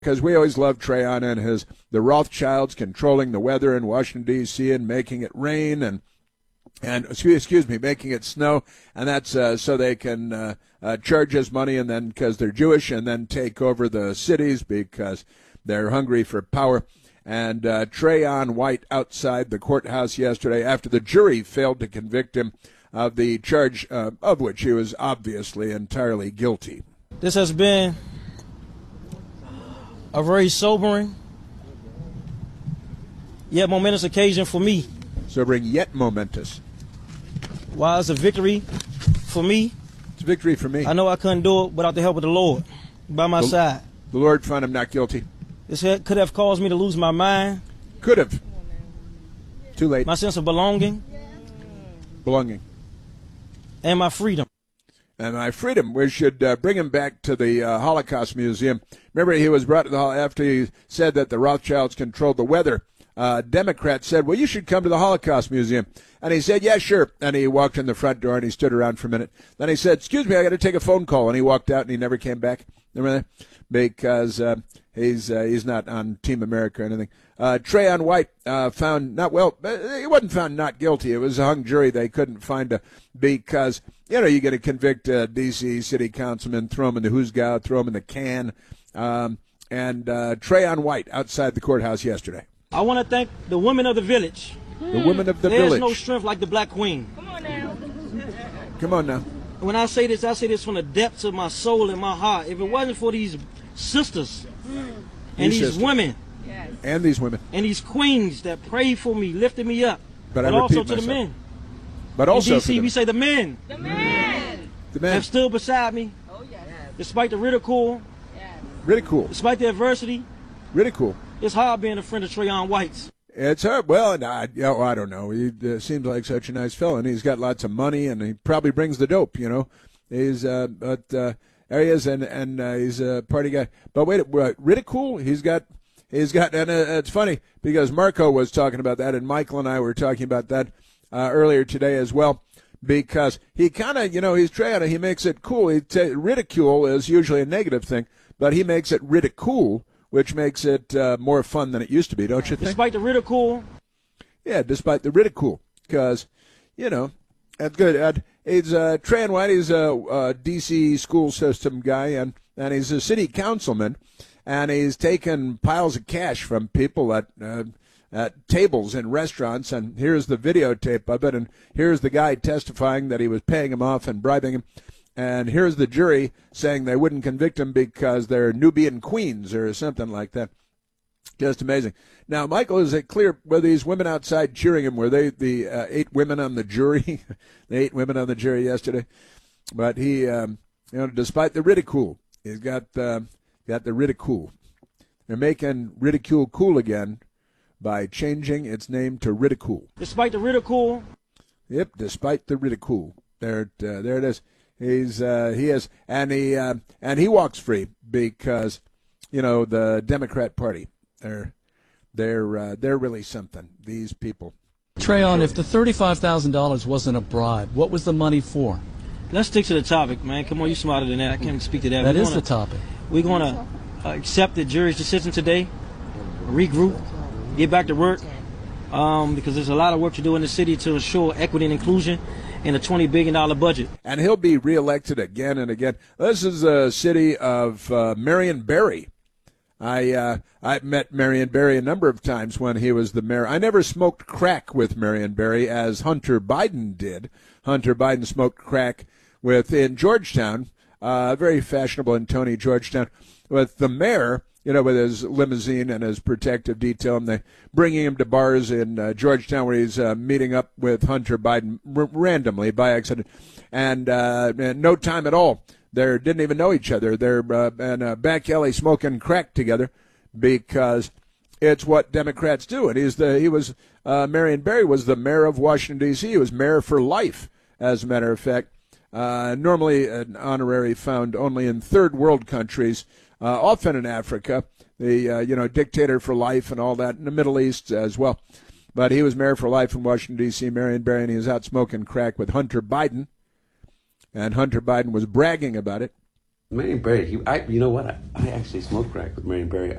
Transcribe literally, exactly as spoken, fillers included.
because we always love Trayon and his the Rothschilds controlling the weather in Washington, D C and making it rain and and excuse, excuse me, making it snow, and that's uh, so they can uh, uh, charge us money, and then because they're Jewish, and then take over the cities because they're hungry for power. And uh, Trayon White outside the courthouse yesterday after the jury failed to convict him of the charge uh, of which he was obviously entirely guilty. This has been a very sobering yet momentous occasion for me. Sobering yet momentous. While it's a victory for me, it's a victory for me. I know I couldn't do it without the help of the Lord by my the, side. The Lord found him not guilty. This could have caused me to lose my mind. Could have. Too late. My sense of belonging. Belonging. And my freedom. And my freedom. We should uh, bring him back to the uh, Holocaust Museum. Remember, he was brought to the after he said that the Rothschilds controlled the weather. Uh, Democrats said, well, you should come to the Holocaust Museum. And he said, yeah, sure. And he walked in the front door and he stood around for a minute. Then he said, excuse me, I got to take a phone call. And he walked out and he never came back. Remember that? Because uh, he's uh, he's not on Team America or anything. Uh, Trayon White uh, found not, well, he wasn't found not guilty. It was a hung jury. They couldn't find a, because, you know, you got to convict a D C city councilman, throw him in the hoosgow, throw him in the can. Um, and uh, Trayon White outside the courthouse yesterday. I want to thank the women of the village. The women of the There's village. There's no strength like the Black Queen. Come on now. Come on now. When I say this, I say this from the depths of my soul and my heart. If it wasn't for these sisters mm. and these, these sisters. women yes. and these women and these queens that prayed for me, lifted me up, but, but I also myself. to the men. But also in D C, for we say the men. The men. The men have stood beside me. Oh yes. Despite the ridicule. Yes. Ridicule. Despite the adversity. Ridicule. It's hard being a friend of Trayon White's. It's hard. Well, I, you know, I don't know. He uh, seems like such a nice fellow, and he's got lots of money, and he probably brings the dope, you know. He's, uh, but uh, there he is, and and uh, he's a party guy. But wait, uh, ridicule. He's got, he's got, and uh, it's funny because Marco was talking about that, and Michael and I were talking about that uh, earlier today as well. Because he kind of, you know, he's trying to, he makes it cool. He t- ridicule is usually a negative thing, but he makes it ridicule, which makes it uh, more fun than it used to be, don't you think? Despite the ridicule. Yeah, despite the ridicule, because, you know, that's good. Uh, he's uh, Trayon White. He's a, a D C school system guy, and, and he's a city councilman, and he's taken piles of cash from people at uh, at tables in restaurants, and here's the videotape of it, and here's the guy testifying that he was paying him off and bribing him. And here's the jury saying they wouldn't convict him because they're Nubian queens or something like that. Just amazing. Now, Michael, is it clear, were these women outside cheering him, were they the uh, eight women on the jury? The eight women on the jury yesterday? But he, um, you know, despite the ridicule, he's got, uh, got the ridicule. They're making ridicule cool again by changing its name to ridicule. Despite the ridicule? Yep, despite the ridicule. There, uh, there it is. He's uh, he is, and he uh, and he walks free because, you know, the Democrat Party, they're they're uh, they're really something. These people. Trayon, if the thirty-five thousand dollars wasn't a bribe, what was the money for? Let's stick to the topic, man. Come on, you're smarter than that. I can't speak to that. That we're is gonna, the topic. We're going to uh, accept the jury's decision today, regroup, get back to work, um, because there's a lot of work to do in the city to ensure equity and inclusion in a twenty billion dollars budget. And he'll be reelected again and again. This is the city of uh, Marion Barry. I uh, I met Marion Barry a number of times when he was the mayor. I never smoked crack with Marion Barry as Hunter Biden did. Hunter Biden smoked crack with in Georgetown, uh, very fashionable in Tony, Georgetown, with the mayor, you know, with his limousine and his protective detail, and they bringing him to bars in uh, Georgetown where he's uh, meeting up with Hunter Biden r- randomly by accident, and, uh, and no time at all. They didn't even know each other. They're uh, in a back alley smoking crack together because it's what Democrats do. And he's the he was uh, Marion Barry was the mayor of Washington, D C He was mayor for life, as a matter of fact. Uh, normally an honorary found only in third world countries. Uh, often in Africa, the, uh, you know, dictator for life and all that, in the Middle East as well. But he was mayor for life in Washington, D C, Marion Barry, and he was out smoking crack with Hunter Biden. And Hunter Biden was bragging about it. Marion Barry, he, I, you know what? I, I actually smoked crack with Marion Barry.